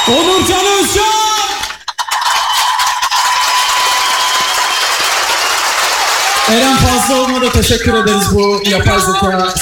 Onurcan Özcan. Eren Fazlıoğlu'na da teşekkür ederiz bu yapay zeka